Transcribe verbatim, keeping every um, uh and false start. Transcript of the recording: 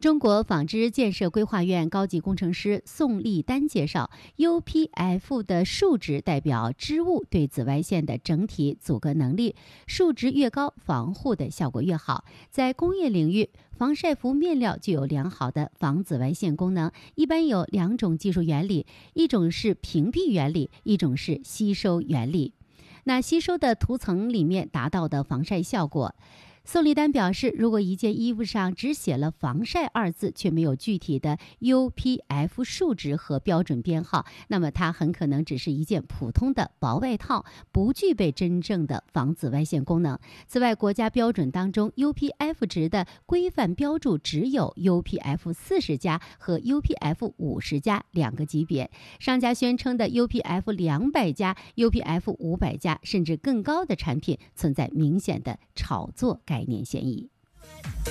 中国纺织建设规划院高级工程师宋立丹介绍 ，U P F 的数值代表织物对紫外线的整体阻隔能力，数值越高，防护的效果越好。在工业领域，防晒服面料具有良好的防紫外线功能，一般有两种技术原理，一种是屏蔽原理，一种是吸收原理。那吸收的涂层里面达到的防晒效果。宋立丹表示，如果一件衣服上只写了防晒二字，却没有具体的 U P F 数值和标准编号，那么它很可能只是一件普通的薄外套，不具备真正的防紫外线功能。此外，国家标准当中 U P F 值的规范标注只有 U P F 四十加和 U P F 五十加两个级别，商家宣称的 U P F 两百加、U P F 五百加甚至更高的产品存在明显的炒作概念嫌疑。